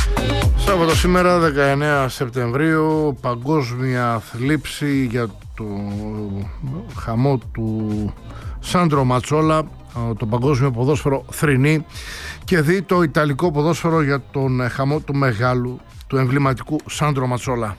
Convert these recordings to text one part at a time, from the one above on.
Σάββατο σήμερα 19 Σεπτεμβρίου, παγκόσμια θλίψη για το χαμό του Σάντρο Ματσόλα. Το παγκόσμιο ποδόσφαιρο θρηνεί και δει το ιταλικό ποδόσφαιρο για τον χαμό του μεγάλου, του εμβληματικού Σάντρο Ματσόλα.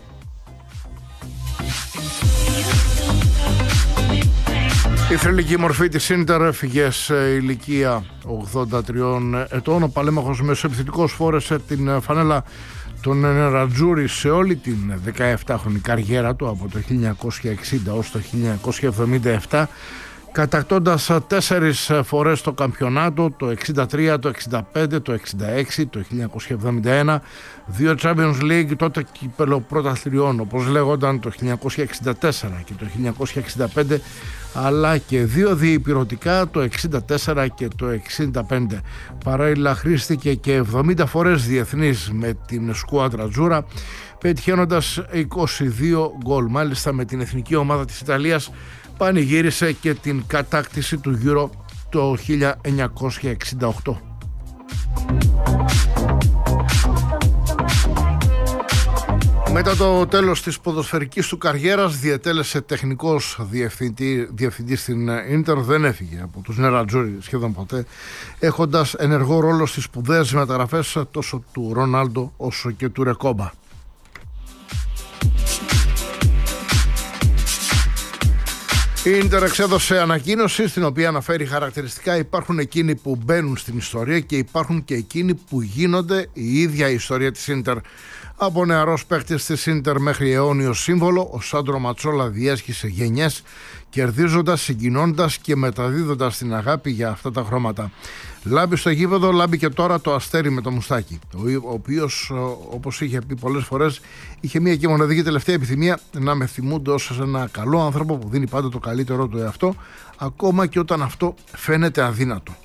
Η θρυλική μορφή της Ίντερ έφυγε σε ηλικία 83 ετών. Ο παλέμαχος μεσοεπιθετικός φόρεσε την φανέλα των Νερατζούρι σε όλη την 17χρονη καριέρα του από το 1960 ως το 1977, κατακτώντας 4 φορές το καμπιονάτο, το 63, το 65, το 66, το 1971, 2 Champions League, τότε κύπελλο πρωταθλητριών όπως λέγονταν, το 1964 και το 1965, αλλά και 2 διυπηρωτικά, το 64 και το 65. Παράλληλα χρήστηκε και 70 φορές διεθνής με την σκουάντρα Ατζούρα, πετυχαίνοντας 22 γκολ. Μάλιστα με την εθνική ομάδα της Ιταλίας πανηγύρισε και την κατάκτηση του Euro το 1968. Μετά το τέλος της ποδοσφαιρικής του καριέρας διετέλεσε τεχνικός διευθυντής στην Ίντερ. Δεν έφυγε από τους Νερατζούρι σχεδόν ποτέ, έχοντας ενεργό ρόλο στις σπουδαίες μεταγραφές τόσο του Ρονάλντο όσο και του Ρεκόμπα. Η Ίντερ εξέδωσε ανακοίνωση στην οποία αναφέρει χαρακτηριστικά: υπάρχουν εκείνοι που μπαίνουν στην ιστορία και υπάρχουν και εκείνοι που γίνονται η ίδια η ιστορία της Ίντερ. Από νεαρός παίκτης της Ίντερ μέχρι αιώνιο σύμβολο, ο Σάντρο Ματσόλα διέσχισε γενιές, κερδίζοντας, συγκινώντας και μεταδίδοντας την αγάπη για αυτά τα χρώματα. Λάμπει στο γήπεδο, λάμπει και τώρα το αστέρι με το μουστάκι, ο οποίος, όπως είχε πει πολλές φορές, είχε μία και μοναδική τελευταία επιθυμία: να με θυμούνται ως ένα καλό άνθρωπο που δίνει πάντα το καλύτερό του εαυτό, ακόμα και όταν αυτό φαίνεται αδύνατο.